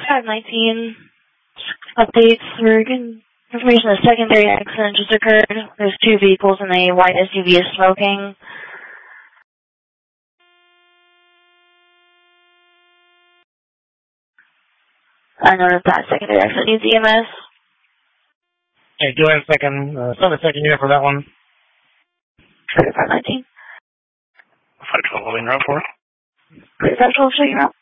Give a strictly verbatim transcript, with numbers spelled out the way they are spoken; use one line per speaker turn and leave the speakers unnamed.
five nineteen. Updates. We're getting information a secondary accident just occurred. There's two vehicles and a white S U V is smoking. I noticed that secondary accident needs E M S.
Hey, go ahead a second. Uh, send a second unit for that one.
five nineteen.
five twelve, holding route four.
five twelve, shutting route.